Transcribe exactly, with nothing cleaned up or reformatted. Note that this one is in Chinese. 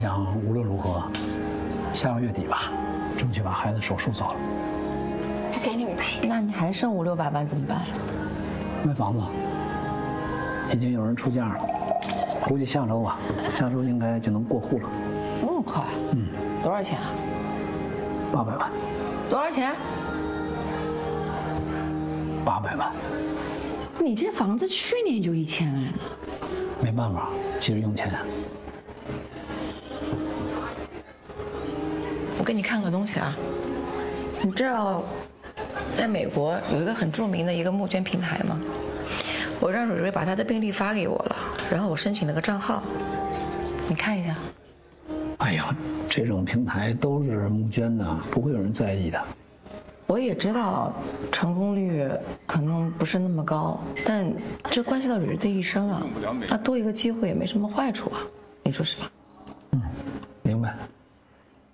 想无论如何，下个月底吧，争取把孩子手术做了。 我给你们赔。 那你还剩五六百万怎么办？ 卖房子，已经有人出价了，估计下周吧，下周应该就能过户了。 这么快？ 嗯。 多少钱啊？ 八百万。 多少钱？ 八百万。 你这房子去年就一千万了。 没办法，急着用钱。 我给你看个东西啊，你知道，在美国有一个很著名的一个募捐平台吗？我让蕊蕊把她的病历发给我了，然后我申请了个账号，你看一下。 哎呀，这种平台都是募捐的，不会有人在意的。 我也知道成功率可能不是那么高，但这关系到蕊蕊的一生啊，那多一个机会也没什么坏处啊，你说是吧？ 嗯，明白。